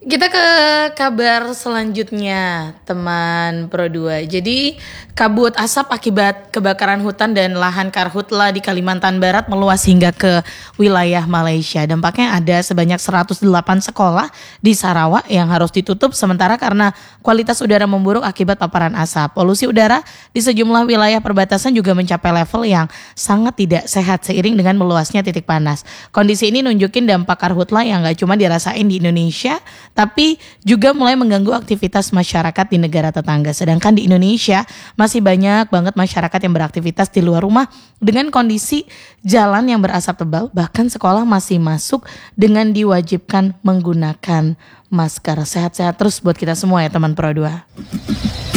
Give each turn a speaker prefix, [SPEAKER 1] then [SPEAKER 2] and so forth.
[SPEAKER 1] Kita ke kabar selanjutnya, teman Pro 2. Jadi, kabut asap akibat kebakaran hutan dan lahan karhutla di Kalimantan Barat meluas hingga ke wilayah Malaysia. Dampaknya ada sebanyak 108 sekolah di Sarawak yang harus ditutup sementara karena kualitas udara memburuk akibat paparan asap. Polusi udara di sejumlah wilayah perbatasan juga mencapai level yang sangat tidak sehat seiring dengan meluasnya titik panas. Kondisi ini nunjukin dampak karhutla yang gak cuma dirasain di Indonesia, tapi juga mulai mengganggu aktivitas masyarakat di negara tetangga. Sedangkan di Indonesia masih banyak banget masyarakat yang beraktivitas di luar rumah dengan kondisi jalan yang berasap tebal. Bahkan sekolah masih masuk dengan diwajibkan menggunakan masker. Sehat-sehat terus buat kita semua ya teman Pro 2.